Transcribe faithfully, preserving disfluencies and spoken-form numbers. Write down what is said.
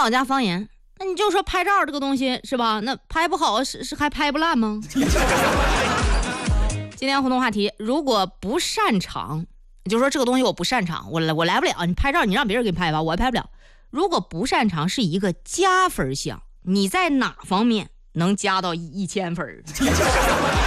老家方言，那你就说拍照这个东西是吧？那拍不好是是还拍不烂吗？今天互动话题，如果不擅长，就说这个东西我不擅长，我来我来不了。你拍照你让别人给你拍吧，我还拍不了。如果不擅长是一个加分项，你在哪方面能加到一千分？